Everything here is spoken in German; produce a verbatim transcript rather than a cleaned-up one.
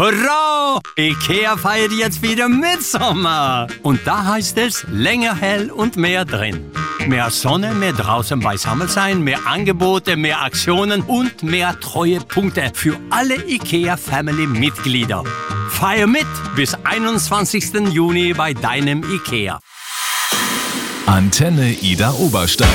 Hurra! IKEA feiert jetzt wieder Mitsommer. Und da heißt es länger hell und mehr drin. Mehr Sonne, mehr draußen beisammen sein, mehr Angebote, mehr Aktionen und mehr Treuepunkte für alle IKEA-Family-Mitglieder. Feier mit bis einundzwanzigsten Juni bei deinem IKEA. Antenne Ida Oberstein.